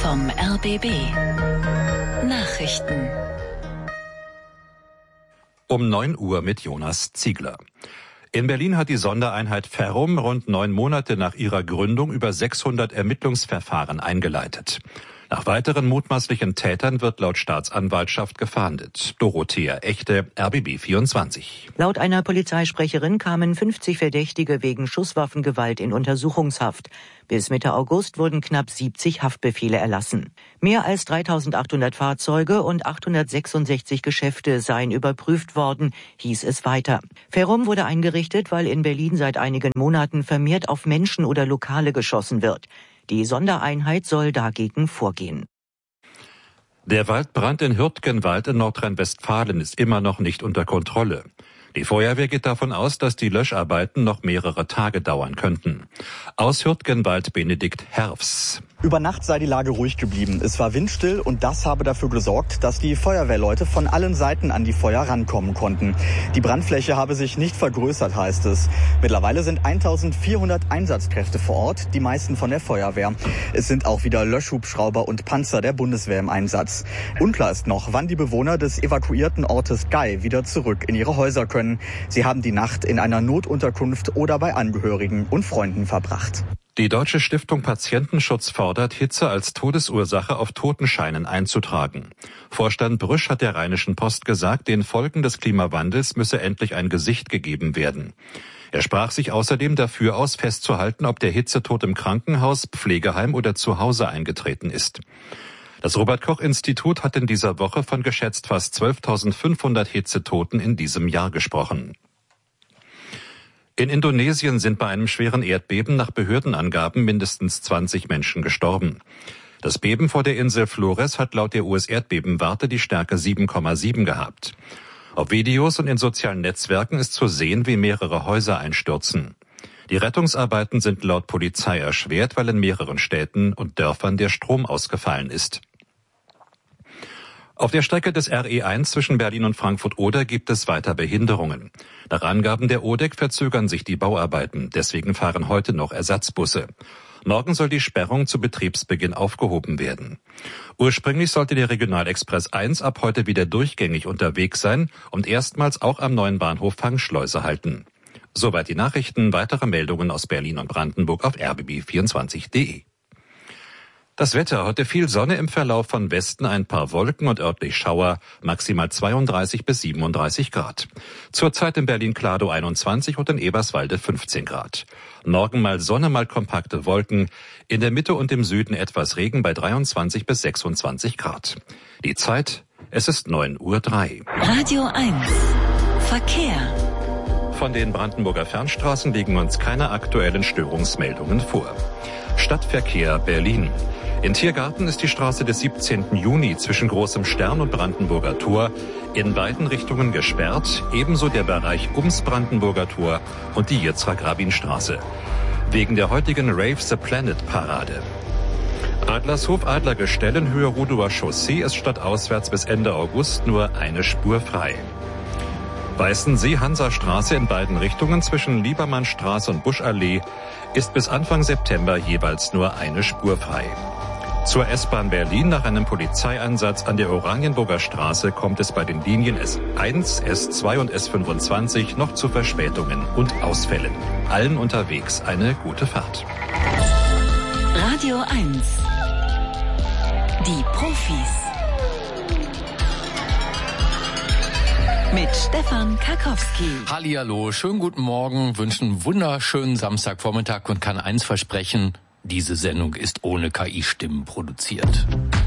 vom RBB. Nachrichten. Um 9 Uhr mit Jonas Ziegler. In Berlin hat die Sondereinheit Ferrum rund 9 Monate nach ihrer Gründung über 600 Ermittlungsverfahren eingeleitet. Nach weiteren mutmaßlichen Tätern wird laut Staatsanwaltschaft gefahndet. Dorothea Echte, RBB 24. Laut einer Polizeisprecherin kamen 50 Verdächtige wegen Schusswaffengewalt in Untersuchungshaft. Bis Mitte August wurden knapp 70 Haftbefehle erlassen. Mehr als 3.800 Fahrzeuge und 866 Geschäfte seien überprüft worden, hieß es weiter. Ferrum wurde eingerichtet, weil in Berlin seit einigen Monaten vermehrt auf Menschen oder Lokale geschossen wird. Die Sondereinheit soll dagegen vorgehen. Der Waldbrand in Hürtgenwald in Nordrhein-Westfalen ist immer noch nicht unter Kontrolle. Die Feuerwehr geht davon aus, dass die Löscharbeiten noch mehrere Tage dauern könnten. Aus Hürtgenwald Benedikt Herfs. Über Nacht sei die Lage ruhig geblieben. Es war windstill und das habe dafür gesorgt, dass die Feuerwehrleute von allen Seiten an die Feuer rankommen konnten. Die Brandfläche habe sich nicht vergrößert, heißt es. Mittlerweile sind 1400 Einsatzkräfte vor Ort, die meisten von der Feuerwehr. Es sind auch wieder Löschhubschrauber und Panzer der Bundeswehr im Einsatz. Unklar ist noch, wann die Bewohner des evakuierten Ortes Gay wieder zurück in ihre Häuser können. Sie haben die Nacht in einer Notunterkunft oder bei Angehörigen und Freunden verbracht. Die Deutsche Stiftung Patientenschutz fordert, Hitze als Todesursache auf Totenscheinen einzutragen. Vorstand Brüsch hat der Rheinischen Post gesagt, den Folgen des Klimawandels müsse endlich ein Gesicht gegeben werden. Er sprach sich außerdem dafür aus, festzuhalten, ob der Hitzetod im Krankenhaus, Pflegeheim oder zu Hause eingetreten ist. Das Robert-Koch-Institut hat in dieser Woche von geschätzt fast 12.500 Hitzetoten in diesem Jahr gesprochen. In Indonesien sind bei einem schweren Erdbeben nach Behördenangaben mindestens 20 Menschen gestorben. Das Beben vor der Insel Flores hat laut der US-Erdbebenwarte die Stärke 7,7 gehabt. Auf Videos und in sozialen Netzwerken ist zu sehen, wie mehrere Häuser einstürzen. Die Rettungsarbeiten sind laut Polizei erschwert, weil in mehreren Städten und Dörfern der Strom ausgefallen ist. Auf der Strecke des RE1 zwischen Berlin und Frankfurt-Oder gibt es weiter Behinderungen. Nach Angaben der ODEC verzögern sich die Bauarbeiten, deswegen fahren heute noch Ersatzbusse. Morgen soll die Sperrung zu Betriebsbeginn aufgehoben werden. Ursprünglich sollte der Regionalexpress 1 ab heute wieder durchgängig unterwegs sein und erstmals auch am neuen Bahnhof Fangschleuse halten. Soweit die Nachrichten, weitere Meldungen aus Berlin und Brandenburg auf rbb24.de. Das Wetter, heute viel Sonne, im Verlauf von Westen ein paar Wolken und örtlich Schauer, maximal 32 bis 37 Grad. Zurzeit in Berlin-Kladow 21 und in Eberswalde 15 Grad. Morgen mal Sonne, mal kompakte Wolken, in der Mitte und im Süden etwas Regen bei 23 bis 26 Grad. Die Zeit, es ist 9:03 Uhr. Radio 1, Verkehr. Von den Brandenburger Fernstraßen liegen uns keine aktuellen Störungsmeldungen vor. Stadtverkehr Berlin. In Tiergarten ist die Straße des 17. Juni zwischen Großem Stern und Brandenburger Tor in beiden Richtungen gesperrt, ebenso der Bereich ums Brandenburger Tor und die Yitzhak-Rabin-Straße. Wegen der heutigen Rave the Planet Parade. Adlershof Adlergestell in Höhe Rudower Chaussee ist stadtauswärts bis Ende August nur eine Spur frei. Weißensee Hansastraße in beiden Richtungen zwischen Liebermannstraße und Buschallee ist bis Anfang September jeweils nur eine Spur frei. Zur S-Bahn Berlin nach einem Polizeieinsatz an der Oranienburger Straße kommt es bei den Linien S1, S2 und S25 noch zu Verspätungen und Ausfällen. Allen unterwegs eine gute Fahrt. Radio 1, die Profis. Mit Stefan Karkowski. Hallihallo, schönen guten Morgen, wünschen einen wunderschönen Samstagvormittag und kann eins versprechen: diese Sendung ist ohne KI-Stimmen produziert.